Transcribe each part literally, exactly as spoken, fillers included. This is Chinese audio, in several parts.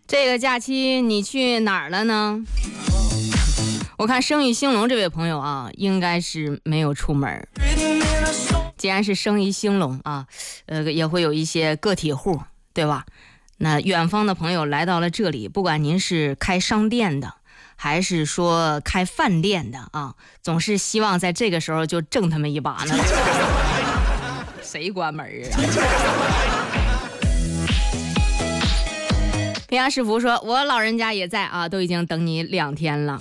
这个假期你去哪儿了呢？我看生意兴隆这位朋友啊，应该是没有出门。既然是生意兴隆啊，呃，也会有一些个体户，对吧？那远方的朋友来到了这里，不管您是开商店的，还是说开饭店的啊，总是希望在这个时候就挣他们一把呢。谁关门啊？平安师傅说，我老人家也在啊，都已经等你两天了。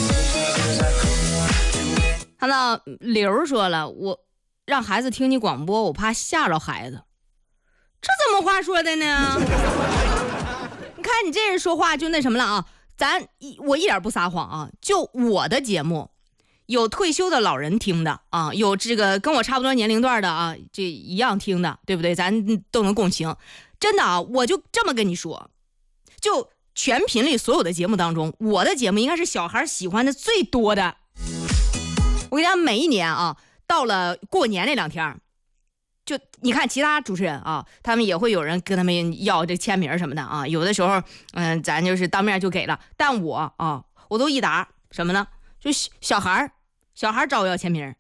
看到刘说了，我让孩子听你广播，我怕吓着孩子。这怎么话说的呢？你看你这人说话就那什么了啊，咱我一点不撒谎啊，就我的节目有退休的老人听的啊，有这个跟我差不多年龄段的啊，这一样听的，对不对？咱都能共情。真的啊，我就这么跟你说，就全频率所有的节目当中，我的节目应该是小孩喜欢的最多的。我跟你讲，每一年啊，到了过年那两天，就你看其他主持人啊，他们也会有人跟他们要这签名什么的啊，有的时候嗯、呃，咱就是当面就给了，但我啊，我都一打什么呢？就小孩小孩找我要签名。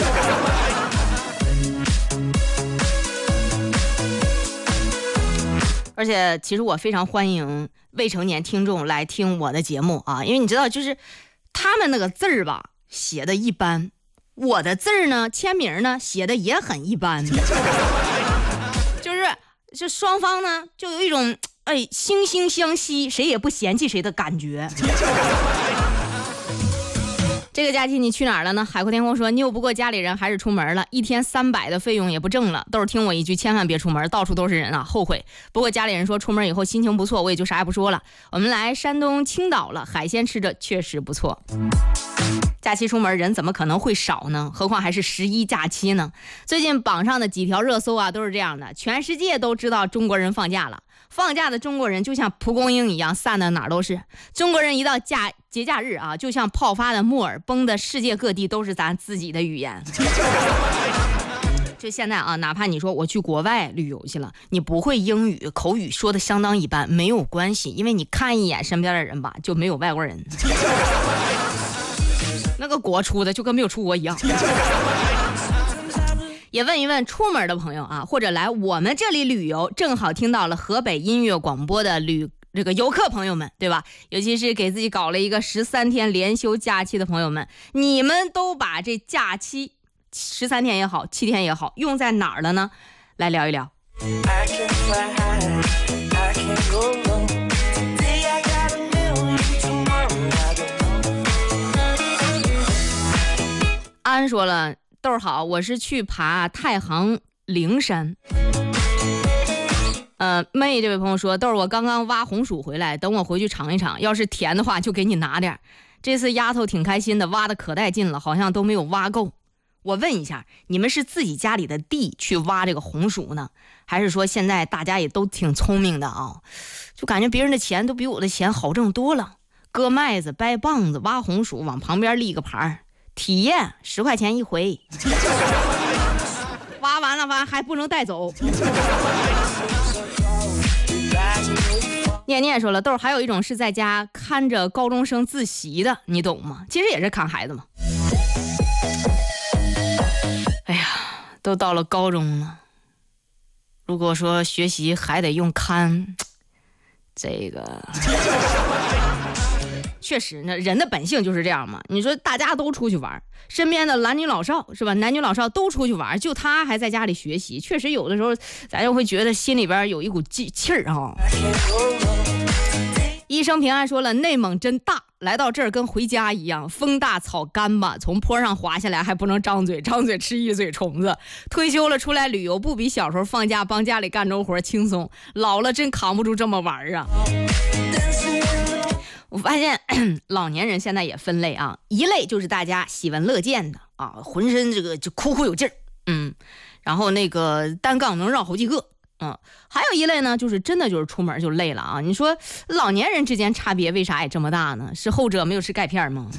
而且其实我非常欢迎未成年听众来听我的节目啊，因为你知道，就是他们那个字儿吧写的一般，我的字儿呢签名呢写的也很一般，就是就双方呢就有一种哎惺惺相惜，谁也不嫌弃谁的感觉。这个假期你去哪儿了呢？海阔天空说，拗不过家里人还是出门了，一天三百的费用也不挣了，都是听我一句，千万别出门，到处都是人啊，后悔。不过家里人说出门以后心情不错，我也就啥也不说了。我们来山东青岛了，海鲜吃着确实不错。假期出门人怎么可能会少呢？何况还是十一假期呢？最近榜上的几条热搜啊都是这样的，全世界都知道中国人放假了，放假的中国人就像蒲公英一样散的哪儿都是。中国人一到假节假日啊，就像泡发的木耳，崩的世界各地都是咱自己的语言。就现在啊，哪怕你说我去国外旅游去了，你不会英语，口语说的相当一般，没有关系，因为你看一眼身边的人吧，就没有外国人。那个国出的就跟没有出国一样。也问一问出门的朋友啊，或者来我们这里旅游，正好听到了河北音乐广播的旅这个游客朋友们，对吧？尤其是给自己搞了一个十三天连休假期的朋友们，你们都把这假期十三天也好，七天也好，用在哪儿了呢？来聊一聊。安说了，豆好，我是去爬太行灵山。呃，妹这位朋友说，豆我刚刚挖红薯回来，等我回去尝一尝，要是甜的话就给你拿点。这次丫头挺开心的，挖的可带劲了，好像都没有挖够。我问一下，你们是自己家里的地去挖这个红薯呢，还是说现在大家也都挺聪明的啊？就感觉别人的钱都比我的钱好挣多了，割麦子、掰棒子、挖红薯，往旁边立个牌，体验十块钱一回。挖完了完还不能带走。念念说了，豆还有一种是在家看着高中生自习的，你懂吗？其实也是看孩子嘛。哎呀，都到了高中了，如果说学习还得用看，这个确实呢，人的本性就是这样嘛。你说大家都出去玩，身边的男女老少是吧？男女老少都出去玩，就他还在家里学习，确实有的时候咱就会觉得心里边有一股气儿啊。一生平安说了，内蒙真大，来到这儿跟回家一样，风大草干吧，从坡上滑下来还不能张嘴，张嘴吃一嘴虫子。退休了出来旅游，不比小时候放假帮家里干重活轻松，老了真扛不住这么玩啊。我发现老年人现在也分类啊，一类就是大家喜闻乐见的啊，浑身这个就哭哭有劲儿，嗯，然后那个单杠能绕好几个，嗯，还有一类呢，就是真的就是出门就累了啊。你说老年人之间差别为啥也这么大呢？是后者没有吃钙片吗？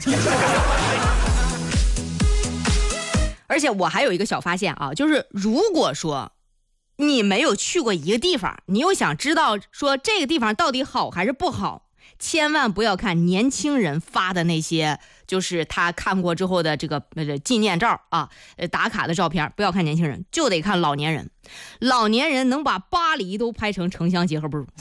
而且我还有一个小发现啊，就是如果说你没有去过一个地方，你又想知道说这个地方到底好还是不好，千万不要看年轻人发的那些，就是他看过之后的这个呃纪念照啊，呃打卡的照片，不要看年轻人，就得看老年人。老年人能把巴黎都拍成城乡结合部。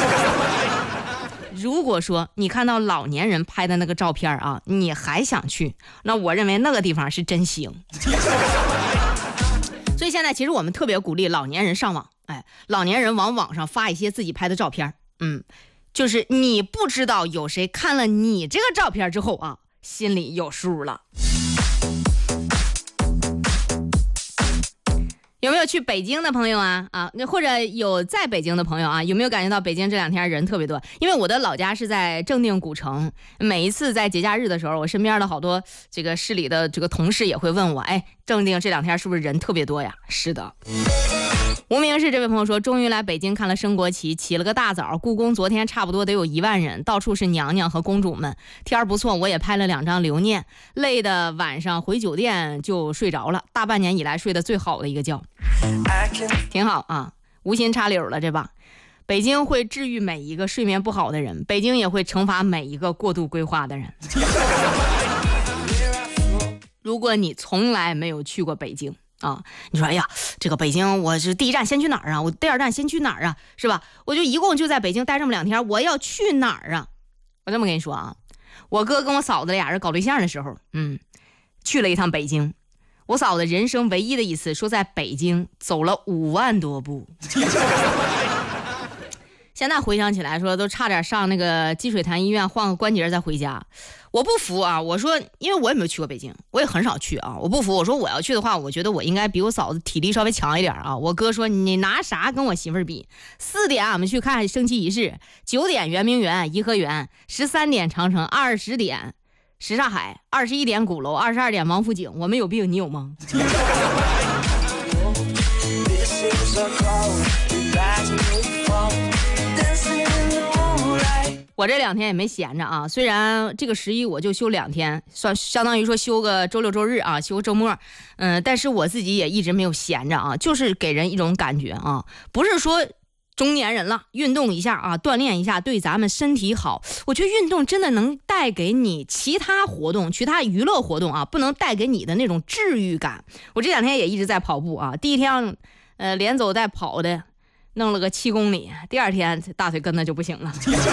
如果说你看到老年人拍的那个照片啊，你还想去，那我认为那个地方是真行。所以现在其实我们特别鼓励老年人上网，哎，老年人往网上发一些自己拍的照片，嗯，就是你不知道有谁看了你这个照片之后啊，心里有数了。有没有去北京的朋友啊？啊，或者有在北京的朋友啊？有没有感觉到北京这两天人特别多？因为我的老家是在正定古城，每一次在节假日的时候，我身边的好多这个市里的这个同事也会问我，哎，正定这两天是不是人特别多呀？是的。无名氏这位朋友说，终于来北京看了升国旗，起了个大早，故宫昨天差不多得有一万人，到处是娘娘和公主们，天儿不错，我也拍了两张留念，累的晚上回酒店就睡着了，大半年以来睡得最好的一个觉，挺好啊，无心插柳了这把。北京会治愈每一个睡眠不好的人，北京也会惩罚每一个过度规划的人。如果你从来没有去过北京啊，你说哎呀，这个北京我是第一站先去哪儿啊？我第二站先去哪儿啊？是吧？我就一共就在北京待这么两天，我要去哪儿啊？我这么跟你说啊，我哥跟我嫂子俩人搞对象的时候，嗯，去了一趟北京。我嫂子人生唯一的一次说在北京走了五万多步。现在回想起来说都差点上那个积水潭医院换个关节再回家。我不服啊，我说因为我也没有去过北京，我也很少去啊，我不服，我说我要去的话，我觉得我应该比我嫂子体力稍微强一点啊。我哥说你拿啥跟我媳妇儿比？四点俺们去看升旗仪式，九点圆明园颐和园，十三点长城，二十点什刹海，二十一点鼓楼，二十二点王府井。我们有病你有吗？我这两天也没闲着啊，虽然这个十一我就休两天，算相当于说休个周六周日啊，休个周末，嗯，但是我自己也一直没有闲着啊，就是给人一种感觉啊，不是说中年人了运动一下啊，锻炼一下对咱们身体好，我觉得运动真的能带给你其他活动其他娱乐活动啊，不能带给你的那种治愈感。我这两天也一直在跑步啊，第一天呃连走带跑的弄了个七公里，第二天大腿根子就不行了。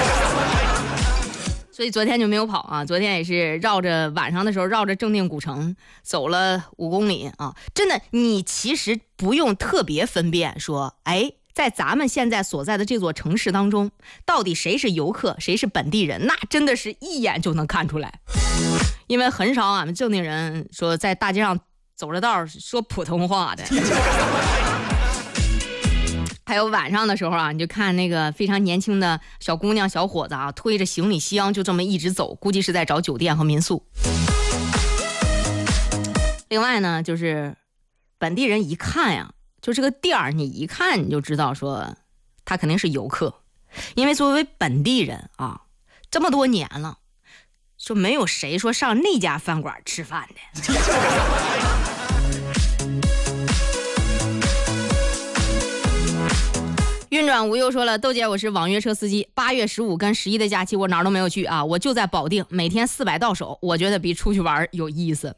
所以昨天就没有跑啊，昨天也是绕着晚上的时候绕着正定古城走了五公里啊。真的，你其实不用特别分辨说，哎，在咱们现在所在的这座城市当中，到底谁是游客，谁是本地人，那真的是一眼就能看出来。因为很少俺们正定人说在大街上走着道说普通话的。还有晚上的时候啊，你就看那个非常年轻的小姑娘小伙子啊，推着行李箱就这么一直走，估计是在找酒店和民宿。另外呢，就是本地人一看呀，就这个店儿你一看你就知道说他肯定是游客，因为作为本地人啊，这么多年了，说没有谁说上那家饭馆吃饭的。运转无忧说了，豆姐我是网约车司机，八月十五跟十一的假期我哪儿都没有去啊，我就在保定，每天四百到手，我觉得比出去玩有意思。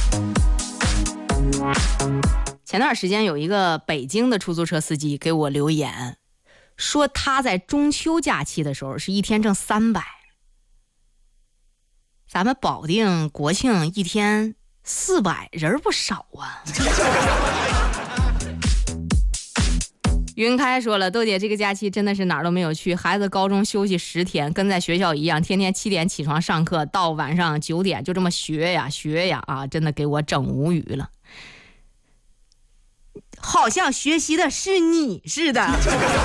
前段时间有一个北京的出租车司机给我留言，说他在中秋假期的时候是一天挣三百，咱们保定国庆一天四百，人不少啊。云开说了，豆姐这个假期真的是哪儿都没有去，孩子高中休息十天，跟在学校一样，天天七点起床上课，到晚上九点就这么学呀学呀啊，真的给我整无语了。好像学习的是你似的。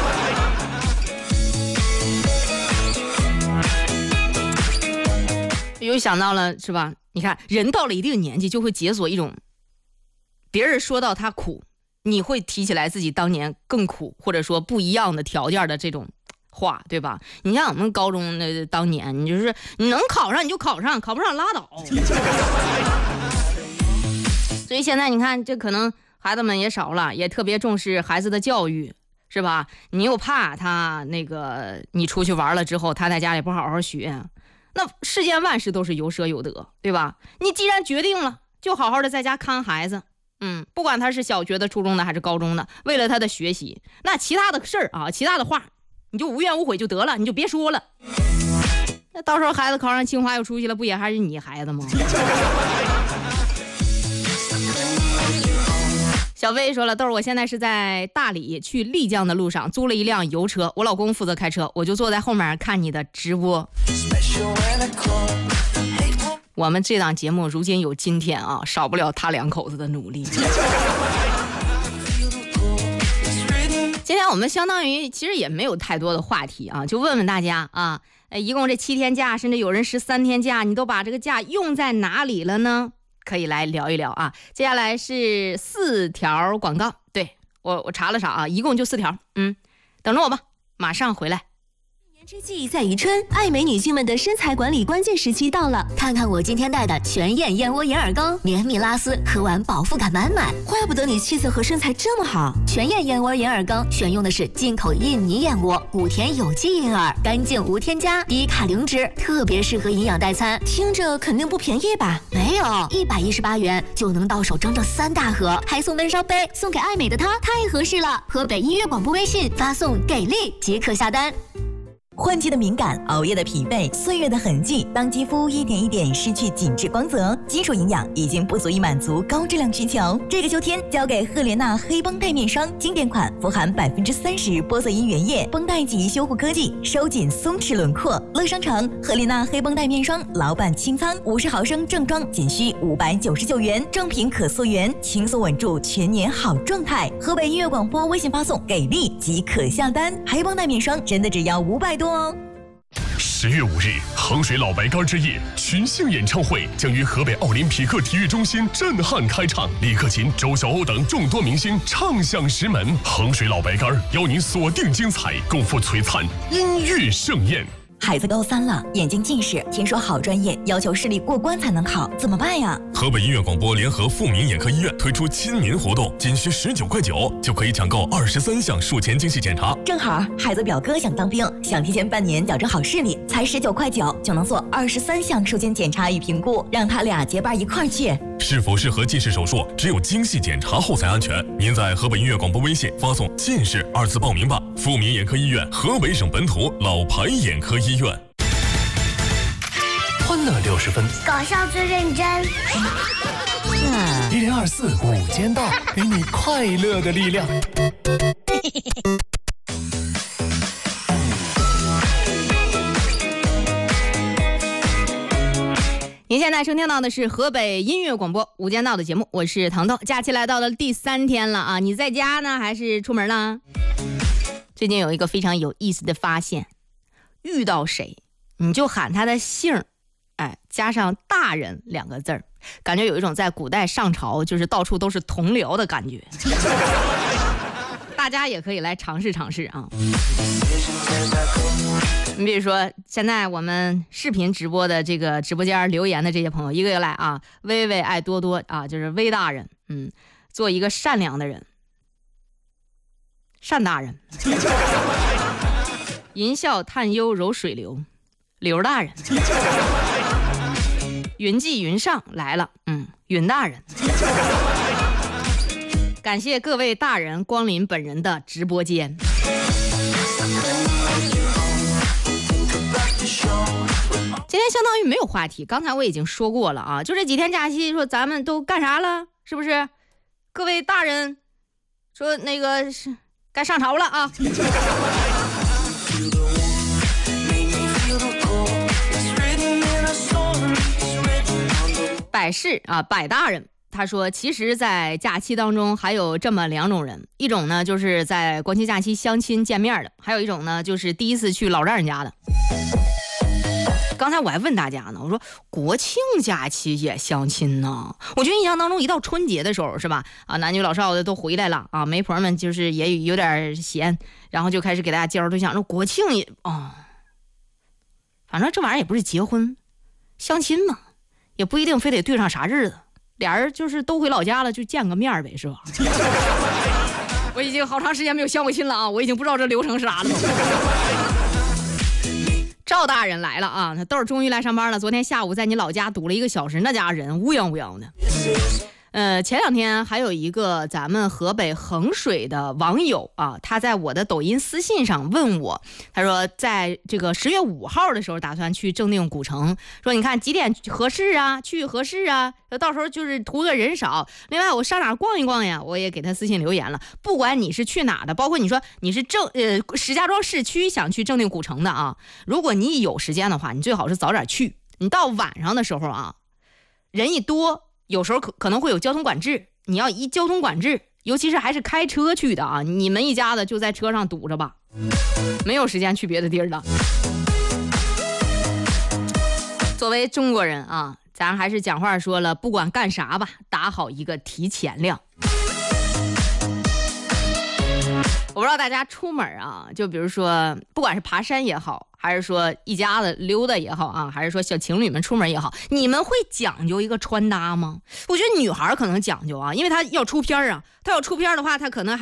又想到了是吧？你看，人到了一定年纪就会解锁一种，别人说到他苦，你会提起来自己当年更苦或者说不一样的条件的这种话，对吧？你像我们高中的当年，你就是你能考上你就考上，考不上拉倒。所以现在你看，这可能孩子们也少了，也特别重视孩子的教育，是吧？你又怕他那个你出去玩了之后，他在家里不好好学，那世间万事都是有舍有得，对吧？你既然决定了，就好好的在家看孩子，嗯，不管他是小学的、初中的还是高中的，为了他的学习，那其他的事儿啊，其他的话，你就无怨无悔就得了，你就别说了。那到时候孩子考上清华有出息了，不也还是你孩子吗？小飞说了，豆儿，我现在是在大理去丽江的路上，租了一辆油车，我老公负责开车，我就坐在后面看你的直播。我们这档节目如今有今天啊，少不了他两口子的努力。今天我们相当于其实也没有太多的话题啊，就问问大家啊，一共这七天假，甚至有人十三天假，你都把这个假用在哪里了呢？可以来聊一聊啊。接下来是四条广告，对，我我查了查啊，一共就四条，嗯，等着我吧，马上回来。 年之际在宜春，爱美女性们的身材管理关键时期到了。看看我今天带的全燕燕窝眼耳膏，绵密拉丝，喝完饱腹感满满。怪不得你气色和身材这么好。全燕燕窝眼耳膏选用的是进口印尼燕窝，古田有机银耳，干净无添加，低卡零脂，特别适合营养代餐。听着肯定不便宜吧？没有，一百一十八元就能到手整整三大盒，还送温烧杯，送给爱美的她太合适了。河北音乐广播微信发送给力即可下单。 换季的敏感，熬夜的疲惫，岁月的痕迹，当肌肤一点一点失去紧致光泽，基础营养已经不足以满足高质量需求。这个秋天交给赫莲娜黑绷带面霜，经典款，富含百分之三十玻色因原液，绷带级修护科技，收紧松弛轮廓。乐商城赫莲娜黑绷带面霜老板清仓，五十毫升正装仅需五百九十九元，正品可溯源，轻松稳住全年好状态。河北音乐广播微信发送给力即可下单，黑绷带面霜真的只要五百多。 十月五日，衡水老白干之夜群星演唱会将于河北奥林匹克体育中心震撼开唱，李克勤、周晓鸥等众多明星唱响石门。衡水老白干邀您锁定精彩，共赴璀璨音乐盛宴。 孩子高三了，眼睛近视，听说好专业要求视力过关才能考，怎么办呀？ 河北音乐广播联合富民眼科医院推出亲民活动，仅需十九块九就可以抢购二十三项术前精细检查。 正好孩子表哥想当兵，想提前半年矫正好视力，才十九块九就能做二十三项术前检查与评估，让他俩结伴一块儿去。 是否适合近视手术，只有精细检查后才安全。您在河北音乐广播微信发送近视二字报名吧。富民眼科医院，河北省本土老牌眼科医院。欢乐六十分， 搞笑最认真。 一零二四午间道，给你快乐的力量。 您现在收听到的是河北音乐广播午间道的节目，我是糖豆。假期来到了第三天了啊，你在家呢还是出门了？最近有一个非常有意思的发现，遇到谁你就喊他的姓，哎，加上大人两个字儿，感觉有一种在古代上朝就是到处都是同僚的感觉。大家也可以来尝试尝试啊。你比如说现在我们视频直播的这个直播间留言的这些朋友，一个一个来啊。微微爱多多啊，就是微大人，嗯，做一个善良的人，单大人。吟啸探幽柔水流，刘大人。云际云上来了，嗯，云大人。感谢各位大人光临本人的直播间。今天相当于没有话题，刚才我已经说过了啊，就这几天假期，说咱们都干啥了，是不是？各位大人说那个是该上朝了啊。百事啊，百大人他说，其实在假期当中还有这么两种人，一种呢就是在国庆假期相亲见面的，还有一种呢就是第一次去老丈人家的。刚才我还问大家呢，我说国庆假期也相亲呢？我觉得印象当中一到春节的时候是吧，啊，男女老少的都回来了啊，媒婆们就是也有点闲，然后就开始给大家介绍对象。说国庆也哦，反正这玩意儿也不是结婚，相亲嘛，也不一定非得对上啥日子， 俩人就是都回老家了，就见个面呗，是吧？我已经好长时间没有相过亲了啊，我已经不知道这流程是啥了。赵大人来了啊，他豆儿终于来上班了。昨天下午在你老家堵了一个小时，那家人乌泱乌泱的。呃，前两天还有一个咱们河北衡水的网友啊，他在我的抖音私信上问我，他说在这个十月五号的时候打算去正定古城，说你看几点合适啊，去合适啊，到时候就是图个人少。另外我上哪逛一逛呀，我也给他私信留言了，不管你是去哪的，包括你说你是正呃石家庄市区想去正定古城的啊，如果你有时间的话，你最好是早点去，你到晚上的时候啊，人一多。有时候可可能会有交通管制，你要一交通管制，尤其是还是开车去的啊，你们一家子就在车上堵着吧，没有时间去别的地儿了。作为中国人啊，咱还是讲话说了，不管干啥吧，打好一个提前量。我不知道大家出门啊，就比如说不管是爬山也好，还是说一家子溜达也好啊，还是说小情侣们出门也好，你们会讲究一个穿搭吗？我觉得女孩可能讲究啊，因为她要出片啊，她要出片的话，她可能还